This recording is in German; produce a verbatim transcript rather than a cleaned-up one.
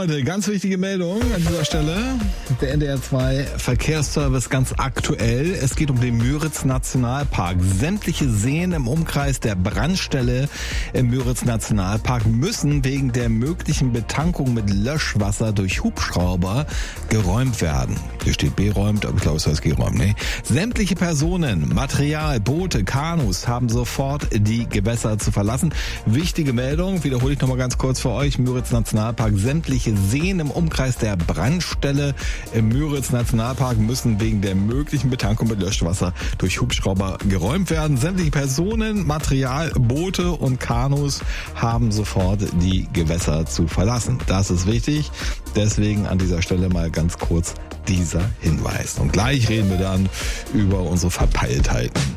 Leute, ganz wichtige Meldung an dieser Stelle. Der N D R zwei Verkehrsservice ganz aktuell. Es geht um den Müritz-Nationalpark. Sämtliche Seen im Umkreis der Brandstelle im Müritz-Nationalpark müssen wegen der möglichen Betankung mit Löschwasser durch Hubschrauber geräumt werden. Hier steht B-räumt, aber ich glaube, es heißt geräumt. Nee. Sämtliche Personen, Material, Boote, Kanus haben sofort die Gewässer zu verlassen. Wichtige Meldung, wiederhole ich nochmal ganz kurz für euch. Müritz-Nationalpark. Sämtliche Seen im Umkreis der Brandstelle im Müritz-Nationalpark müssen wegen der möglichen Betankung mit Löschwasser durch Hubschrauber geräumt werden. Sämtliche Personen, Material, Boote und Kanus haben sofort die Gewässer zu verlassen. Das ist wichtig. Deswegen an dieser Stelle mal ganz kurz dieser Hinweis. Und gleich reden wir dann über unsere Verpeiltheiten.